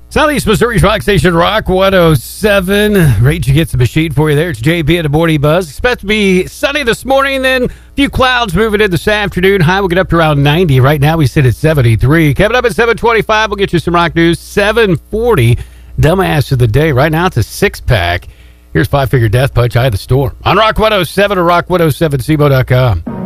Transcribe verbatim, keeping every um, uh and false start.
Southeast Missouri's Rock Station, Rock one oh seven. Rage Against the Machine for you there. It's J B at the Morning Buzz. Expect to be sunny this morning, then a few clouds moving in this afternoon. High will get up to around ninety. Right now we sit at seventy-three. Coming up at seven twenty-five, we'll get you some rock news. seven forty, Dumbass of the Day. Right now it's a six-pack. Here's Five Finger Death Punch, Eye of the Storm. On Rock one oh seven or rock one oh seven C B O dot com.